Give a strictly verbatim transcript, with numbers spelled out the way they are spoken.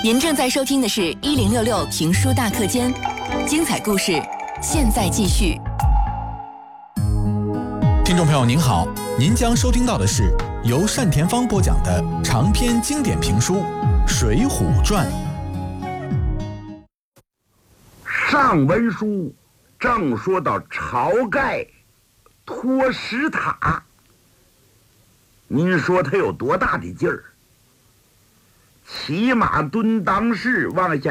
您正在收听的是一零六六评书大课间，精彩故事现在继续。 听众朋友您好，您将收听到的是由单田芳播讲的长篇经典评书《水浒传》。 上文书正说到晁盖托石塔，您说他有多大的劲儿？骑马蹲裆式往下